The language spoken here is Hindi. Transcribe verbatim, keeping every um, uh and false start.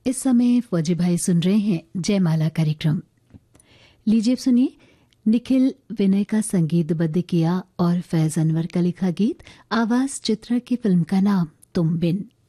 इस समय फौजी भाई सुन रहे हैं जयमाला कार्यक्रम। लीजिए सुनिए निखिल विनय का संगीतबद्ध किया और फैज अनवर का लिखा गीत। आवाज चित्रा की फिल्म का नाम तुम बिन।